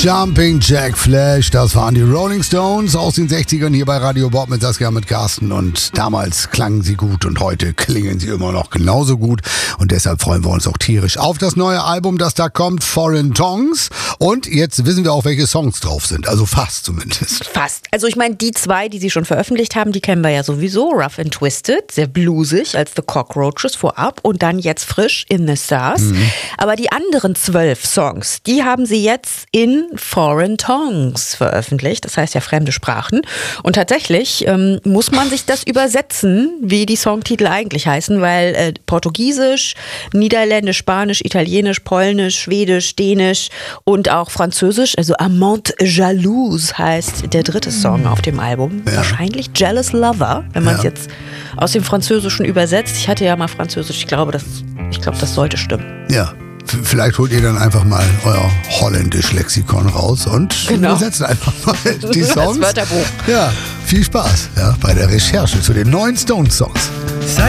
Jumping Jack Flash, das waren die Rolling Stones aus den 60ern hier bei Radio Bob mit Saskia, mit Carsten. Und damals klangen sie gut und heute klingen sie immer noch genauso gut. Und deshalb freuen wir uns auch tierisch auf das neue Album, das da kommt, Foreign Tongues. Und jetzt wissen wir auch, welche Songs drauf sind. Also fast zumindest. Fast. Also ich meine, die zwei, die sie schon veröffentlicht haben, die kennen wir ja sowieso. Rough and Twisted, sehr bluesig als The Cockroaches vorab. Und dann jetzt frisch In the Stars. Aber die anderen 12 Songs, die haben sie jetzt in Foreign Tongues veröffentlicht, das heißt ja fremde Sprachen. Und tatsächlich muss man sich das übersetzen, wie die Songtitel eigentlich heißen, weil Portugiesisch, Niederländisch, Spanisch, Italienisch, Polnisch, Schwedisch, Dänisch und auch Französisch, also Amante Jalouse heißt der dritte Song auf dem Album. Ja. Wahrscheinlich Jealous Lover, wenn man es jetzt aus dem Französischen übersetzt. Ich hatte ja mal Französisch, ich glaube, das sollte stimmen. Ja. Vielleicht holt ihr dann einfach mal euer Holländisch-Lexikon raus und übersetzt einfach mal die Songs. Das Wörterbuch. Ja, viel Spaß bei der Recherche zu den neuen Stones-Songs.